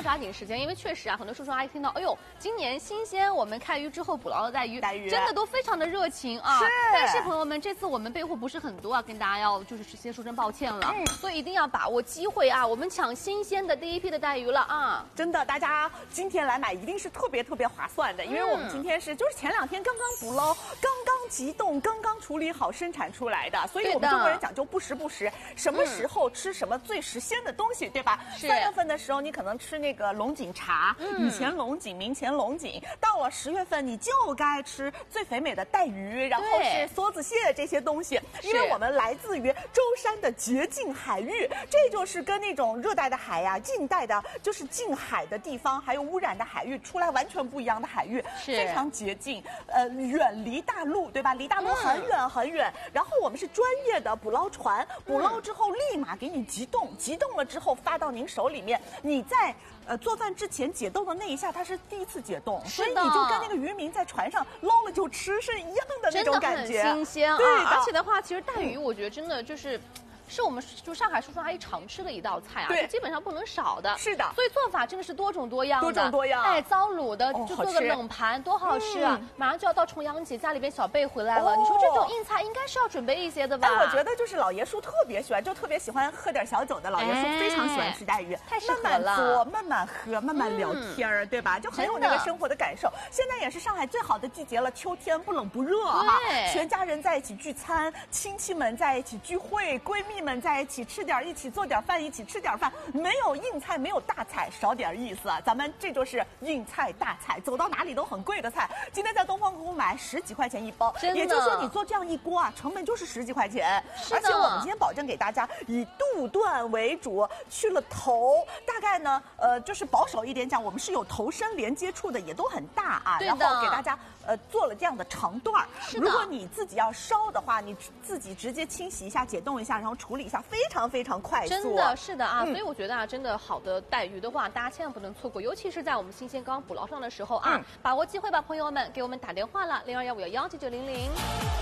抓紧时间，因为确实啊，很多叔叔阿姨听到，哎呦，今年新鲜我们开鱼之后捕捞的带鱼真的都非常的热情啊。但是朋友们，这次我们备货不是很多啊，跟大家要就是先说声抱歉了。所以一定要把握机会啊，我们抢新鲜的第一批的带鱼了啊！ 真的，大家今天来买一定是特别划算的，因为我们今天就是前2天刚刚捕捞、刚刚急冻、刚刚处理好生产出来的，所以我们中国人讲究不时不食，什么时候吃什么最时鲜的东西，对吧？3月份的时候你可能吃那个龙井茶，以前龙井，明前龙井，到了10月份你就该吃最肥美的带鱼，然后是梭子蟹这些东西，因为我们来自于舟山的洁净海域，这就是跟那种热带的海呀、近代的就是近海的地方，还有污染的海域出来完全不一样的海域，非常洁净，远离大陆，对吧？离大陆很远很远。然后我们是专业的捕捞船，捕捞之后立马给你急冻，急冻了之后发到您手里面，你在做饭之前解冻的那一下，它是第一次解冻，所以你就跟那个渔民在船上捞了就吃是一样的那种感觉， 真的很新鲜啊！ 对的， 而且的话，其实带鱼我觉得真的是我们就上海叔叔阿姨常吃的一道菜啊，就基本上不能少的。 是的， 所以做法真的是多种多样的， 多种多样。 哎，糟卤的就做个冷盘，多好吃啊！马上就要到重阳节，家里边小辈回来了，你说这种硬菜应该是要准备一些的吧？ 哎，我觉得就是老爷叔特别喜欢，就特别喜欢喝点小酒的老爷叔非常喜欢吃带鱼， 太适合了， 慢慢做，慢慢喝，慢慢聊天对吧？就很有那个生活的感受。现在也是上海最好的季节了，秋天不冷不热哈，全家人在一起聚餐，亲戚们在一起聚会，闺蜜们在一起吃点，一起做点饭，一起吃点饭，没有硬菜，没有大菜，少点意思。咱们这就是硬菜大菜，走到哪里都很贵的菜。今天在东方购物买10几块钱一包，也就是说你做这样一锅啊，成本就是10几块钱。而且我们今天保证给大家以肚段为主，去了头，大概呢，就是保守一点讲，我们是有头身连接处的，也都很大啊。然后给大家做了这样的长段。如果你自己要烧的话，你自己直接清洗一下、解冻一下，然后处理一下，非常快速。 真的是的啊，所以我觉得啊，真的好的带鱼的话，大家千万不能错过，尤其是在我们新鲜刚捕捞上的时候啊，把握机会吧，朋友们，给我们打电话了，0215119900。